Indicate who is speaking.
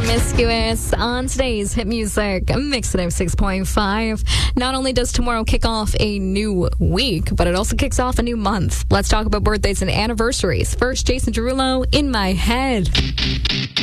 Speaker 1: Promiscuous on today's Hit Music Mix at 6.5. Not only does tomorrow kick off a new week, but it also kicks off a new month. Let's talk about birthdays and anniversaries. First, Jason Derulo, In My Head.